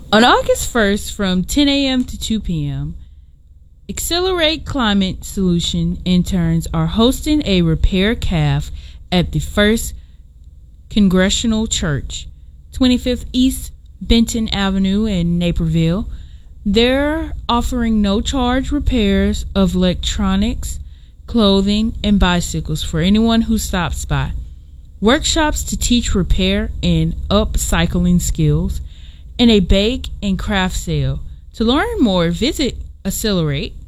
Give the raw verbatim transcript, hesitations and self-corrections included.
On August first from ten a.m. to two p.m., Accelerate Climate Solution interns are hosting a repair calf at the First Congregational Church, twenty-fifth East Benton Avenue in Naperville. They're offering no-charge repairs of electronics, clothing, and bicycles for anyone who stops by. Workshops to teach repair and upcycling skills, and a bake and craft sale. To learn more, visit Accelerate